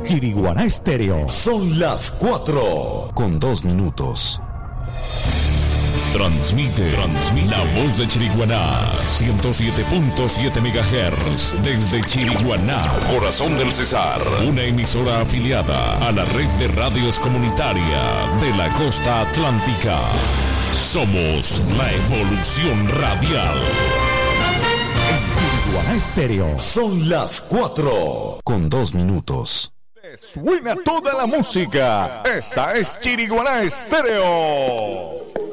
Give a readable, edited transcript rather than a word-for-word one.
Chiriguaná Estéreo. Son las 4:02. Transmite la voz de Chiriguaná, 107.7 MHz, desde Chiriguaná, corazón del Cesar, una emisora afiliada a la red de radios comunitaria de la costa atlántica. Somos la evolución radial. Chiriguaná Estéreo. Son las 4:02. Suena toda la música. Esa es Chiriguaná Estéreo.